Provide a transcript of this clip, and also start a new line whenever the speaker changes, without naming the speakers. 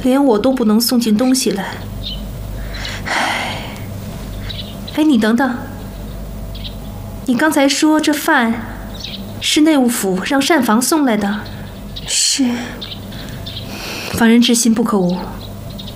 连我都不能送进东西来。哎，你等等，你刚才说这饭是内务府让膳房送来的？
是。
防人之心不可无，